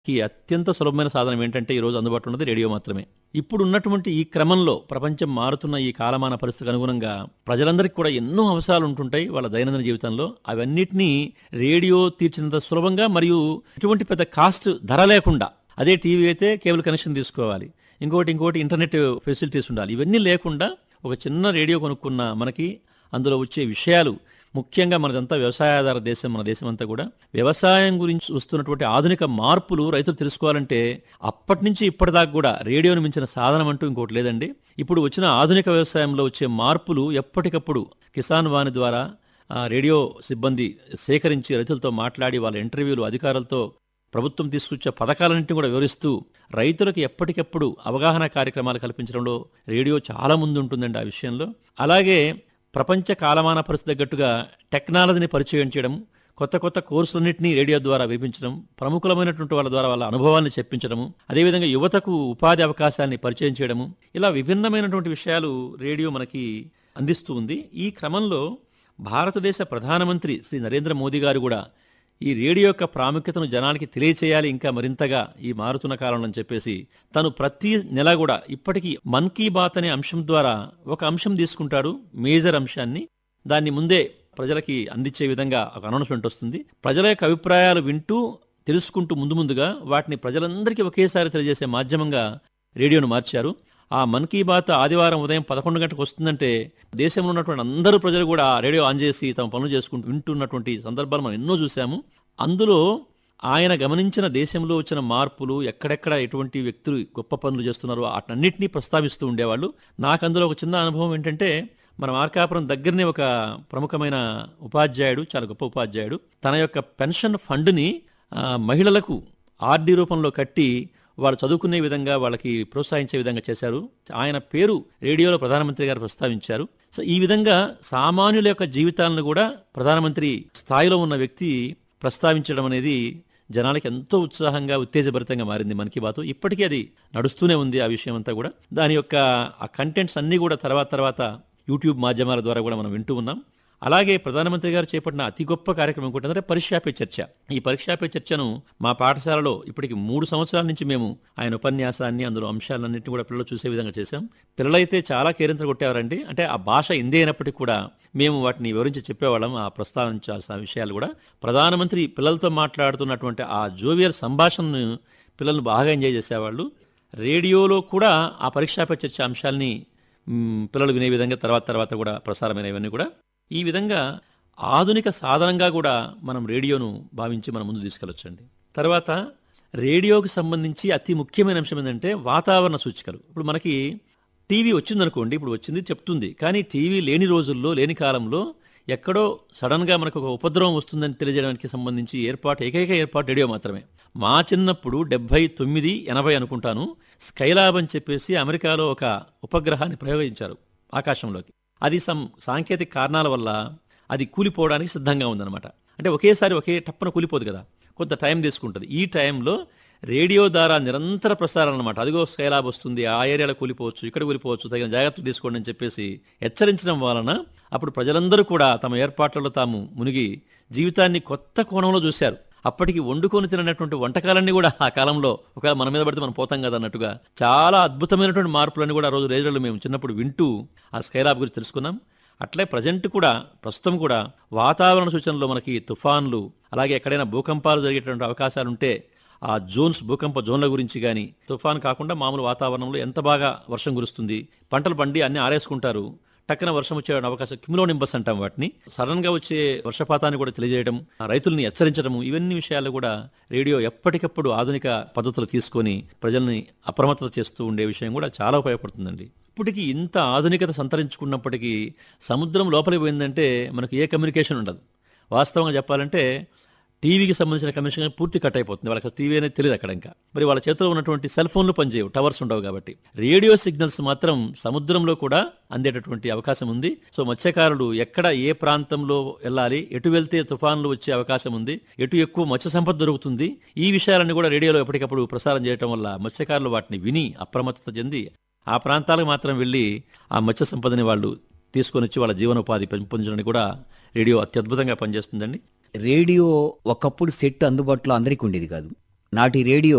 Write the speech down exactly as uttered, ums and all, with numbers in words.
కి అత్యంత సులభమైన సాధనం ఏంటంటే ఈరోజు అందుబాటులో ఉన్నది రేడియో మాత్రమే. ఇప్పుడు ఉన్నటువంటి ఈ క్రమంలో ప్రపంచం మారుతున్న ఈ కాలమాన పరిస్థితికి అనుగుణంగా ప్రజలందరికీ కూడా ఎన్నో అవసరాలు ఉంటుంటాయి వాళ్ళ దైనందిన జీవితంలో. అవన్నిటినీ రేడియో తీర్చినంత సులభంగా మరియు ఎటువంటి పెద్ద కాస్ట్ ధర లేకుండా, అదే టీవీ అయితే కేబుల్ కనెక్షన్ తీసుకోవాలి, ఇంకోటి ఇంకోటి ఇంటర్నెట్ ఫెసిలిటీస్ ఉండాలి. ఇవన్నీ లేకుండా ఒక చిన్న రేడియో కొనుక్కున్న మనకి అందులో వచ్చే విషయాలు, ముఖ్యంగా మనదంతా వ్యవసాయాధార దేశం, మన దేశం అంతా కూడా వ్యవసాయం గురించి వస్తున్నటువంటి ఆధునిక మార్పులు రైతులు తెలుసుకోవాలంటే అప్పటి నుంచి ఇప్పటిదాకా కూడా రేడియోను మించిన సాధనం అంటూ ఇంకోటి లేదండి. ఇప్పుడు వచ్చిన ఆధునిక వ్యవసాయంలో వచ్చే మార్పులు ఎప్పటికప్పుడు కిసాన్ వాణి ద్వారా ఆ, రేడియో సిబ్బంది సేకరించి రైతులతో మాట్లాడి వాళ్ళ ఇంటర్వ్యూలు, అధికారులతో ప్రభుత్వం తీసుకొచ్చే పథకాలన్నింటినీ కూడా వివరిస్తూ రైతులకు ఎప్పటికప్పుడు అవగాహన కార్యక్రమాలు కల్పించడంలో రేడియో చాలా ముందు ఉంటుందండి ఆ విషయంలో. అలాగే ప్రపంచ కాలమాన పరిస్థితి తగ్గట్టుగా టెక్నాలజీని పరిచయం చేయడం, కొత్త కొత్త కోర్సులన్నింటినీ రేడియో ద్వారా వినిపించడం, ప్రముఖులమైనటువంటి వాళ్ళ ద్వారా వాళ్ళ అనుభవాన్ని చెప్పించడము, అదేవిధంగా యువతకు ఉపాధి అవకాశాన్ని పరిచయం చేయడము, ఇలా విభిన్నమైనటువంటి విషయాలు రేడియో మనకి అందిస్తూ ఉంది. ఈ క్రమంలో భారతదేశ ప్రధానమంత్రి శ్రీ నరేంద్ర మోదీ గారు కూడా ఈ రేడియో యొక్క ప్రాముఖ్యతను జనానికి తెలియచేయాలి ఇంకా మరింతగా ఈ మారుతున్న కాలంలో అని చెప్పేసి తను ప్రతి నెల కూడా ఇప్పటికీ మన్ కీ బాత్ అనే అంశం ద్వారా ఒక అంశం తీసుకుంటాడు, మేజర్ అంశాన్ని. దాన్ని ముందే ప్రజలకి అందించే విధంగా ఒక అనౌన్స్మెంట్ వస్తుంది. ప్రజల యొక్క అభిప్రాయాలు వింటూ తెలుసుకుంటూ ముందు ముందుగా వాటిని ప్రజలందరికీ ఒకేసారి తెలియజేసే మాధ్యమంగా రేడియోను మార్చారు. ఆ మన్ కీ బాత్ ఆదివారం ఉదయం పదకొండు గంటలకు వస్తుందంటే దేశంలో ఉన్నటువంటి అందరూ ప్రజలు కూడా రేడియో ఆన్ చేసి తమ పనులు చేసుకుంటూ వింటున్నటువంటి సందర్భాలు మనం ఎన్నో చూసాము. అందులో ఆయన గమనించిన దేశంలో వచ్చిన మార్పులు, ఎక్కడెక్కడ ఎటువంటి వ్యక్తులు గొప్ప పనులు చేస్తున్నారో వాటన్నిటినీ ప్రస్తావిస్తూ ఉండేవాళ్ళు. నాకు అందులో ఒక చిన్న అనుభవం ఏంటంటే, మన మార్కాపురం దగ్గరనే ఒక ప్రముఖమైన ఉపాధ్యాయుడు, చాలా గొప్ప ఉపాధ్యాయుడు, తన యొక్క పెన్షన్ ఫండ్ని ఆ, మహిళలకు ఆర్డీ రూపంలో కట్టి వాళ్ళు చదువుకునే విధంగా వాళ్ళకి ప్రోత్సహించే విధంగా చేశారు. ఆయన పేరు రేడియోలో ప్రధానమంత్రి గారు ప్రస్తావించారు. సో ఈ విధంగా సామాన్యుల యొక్క జీవితాలను కూడా ప్రధానమంత్రి స్థాయిలో ఉన్న వ్యక్తి ప్రస్తావించడం అనేది జనాలకి ఎంతో ఉత్సాహంగా, ఉత్తేజభరితంగా మారింది మన్ కీ బాత్. ఇప్పటికీ అది నడుస్తూనే ఉంది ఆ విషయం అంతా కూడా. దాని యొక్క ఆ కంటెంట్స్ అన్నీ కూడా తర్వాత తర్వాత యూట్యూబ్ మాధ్యమాల ద్వారా కూడా మనం వింటూ ఉన్నాం. అలాగే ప్రధానమంత్రి గారు చేపట్టిన అతి గొప్ప కార్యక్రమం ఏంటంటే పరీక్షా పే చర్చ. ఈ పరీక్షా పే చర్చను మా పాఠశాలలో ఇప్పటికి మూడు సంవత్సరాల నుంచి మేము ఆయన ఉపన్యాసాన్ని, అందులో అంశాలన్నింటినీ కూడా పిల్లలు చూసే విధంగా చేశాం. పిల్లలైతే చాలా కేరింతలు కొట్టేవారండి. అంటే ఆ భాష హిందీ అయినప్పటికీ కూడా మేము వాటిని వివరించి చెప్పేవాళ్ళం, ఆ ప్రస్తావించాల్సిన విషయాలు కూడా. ప్రధానమంత్రి పిల్లలతో మాట్లాడుతున్నటువంటి ఆ జోవియర్ సంభాషణను పిల్లలు బాగా ఎంజాయ్ చేసేవాళ్ళు. రేడియోలో కూడా ఆ పరీక్షా పే చర్చ అంశాలని మ్, పిల్లలు వినే విధంగా తర్వాత తర్వాత కూడా ప్రసారమైనవన్నీ కూడా ఈ విధంగా ఆధునిక సాధనంగా కూడా మనం రేడియోను భావించి మనం ముందు తీసుకెళ్ళొచ్చండి. తర్వాత రేడియోకి సంబంధించి అతి ముఖ్యమైన అంశం ఏంటంటే వాతావరణ సూచికలు. ఇప్పుడు మనకి టీవీ వచ్చిందనుకోండి, ఇప్పుడు వచ్చింది చెప్తుంది, కానీ టీవీ లేని రోజుల్లో, లేని కాలంలో ఎక్కడో సడన్గా మనకు ఒక ఉపద్రవం వస్తుందని తెలియజేయడానికి సంబంధించి ఏర్పాటు, ఏకైక ఏర్పాటు రేడియో మాత్రమే. మా చిన్నప్పుడు డెబ్బై తొమ్మిది ఎనభై అనుకుంటాను, స్కైలాబ్ అని చెప్పేసి అమెరికాలో ఒక ఉపగ్రహాన్ని ప్రయోగించారు ఆకాశంలోకి. అది సం సాంకేతిక కారణాల వల్ల అది కూలిపోవడానికి సిద్ధంగా ఉందన్నమాట. అంటే ఒకేసారి ఒకే టప్పున కూలిపోదు కదా, కొంత టైం తీసుకుంటుంది. ఈ టైంలో రేడియో ద్వారా నిరంతర ప్రసారం అనమాట. అదిగో స్కైలాబ్ వస్తుంది, ఆ ఏరియాలో కూలిపోవచ్చు, ఇక్కడ కూలిపోవచ్చు, తగిన జాగ్రత్తలు తీసుకోండి అని చెప్పేసి హెచ్చరించడం వలన అప్పుడు ప్రజలందరూ కూడా తమ ఏర్పాట్లలో తాము మునిగి జీవితాన్ని కొత్త కోణంలో చూశారు. అప్పటికి వండుకొని తినటువంటి వంటకాలన్నీ కూడా ఆ కాలంలో ఒకవేళ మన మీద పడితే మనం పోతాం కదా అన్నట్టుగా చాలా అద్భుతమైనటువంటి మార్పులన్నీ కూడా ఆ రోజు రేడియోలో మేము చిన్నప్పుడు వింటూ ఆ స్కైలాబ్ గురించి తెలుసుకున్నాం. అట్లే ప్రజెంట్ కూడా, ప్రస్తుతం కూడా వాతావరణ సూచనలో మనకి తుఫాన్లు, అలాగే ఎక్కడైనా భూకంపాలు జరిగేటువంటి అవకాశాలుంటే ఆ జోన్స్, భూకంప జోన్ల గురించి కానీ, తుఫాన్ కాకుండా మామూలు వాతావరణంలో ఎంత బాగా వర్షం కురుస్తుంది, పంటలు పండి అన్ని ఆరేసుకుంటారు, టక్కున వర్షం వచ్చే అవకాశం, క్యుములోనింబస్ అంటాం వాటిని, సడన్ గా వచ్చే వర్షపాతాన్ని కూడా తెలియజేయడం, రైతుల్ని హెచ్చరించడం, ఇవన్నీ విషయాలు కూడా రేడియో ఎప్పటికప్పుడు ఆధునిక పద్ధతులు తీసుకొని ప్రజల్ని అప్రమత్తత చేస్తూ ఉండే విషయం కూడా చాలా ఉపయోగపడుతుందండి. ఇప్పటికీ ఇంత ఆధునికత సంతరించుకున్నప్పటికీ సముద్రం లోపలికి పోయిందంటే మనకు ఏ కమ్యూనికేషన్ ఉండదు. వాస్తవంగా చెప్పాలంటే టీవీకి సంబంధించిన కమ్యూనికేషన్ పూర్తి కట్ అయిపోతుంది. వాళ్ళకి టీవీ అనేది తెలియదు అక్కడ. ఇంకా మరి వాళ్ళ చేతిలో ఉన్నటువంటి సెల్ ఫోన్లు పనిచేయవు, టవర్స్ ఉండవు కాబట్టి రేడియో సిగ్నల్స్ మాత్రం సముద్రంలో కూడా అందేటటువంటి అవకాశం ఉంది. సో మత్స్యకారులు ఎక్కడ ఏ ప్రాంతంలో వెళ్ళాలి, ఎటు వెళ్తే తుఫాన్లు వచ్చే అవకాశం ఉంది, ఎటు ఎక్కువ మత్స్య సంపద దొరుకుతుంది, ఈ విషయాలన్నీ కూడా రేడియోలో ఎప్పటికప్పుడు ప్రసారం చేయడం వల్ల మత్స్యకారులు వాటిని విని అప్రమత్తత చెంది ఆ ప్రాంతాలకు మాత్రం వెళ్ళి ఆ మత్స్య సంపదని వాళ్ళు తీసుకొని వచ్చి వాళ్ళ జీవనోపాధి పెంపొందించడానికి కూడా రేడియో అత్యద్భుతంగా పనిచేస్తుందండి. రేడియో ఒకప్పుడు సెట్ అందుబాటులో అందరికీ ఉండేది కాదు. నాటి రేడియో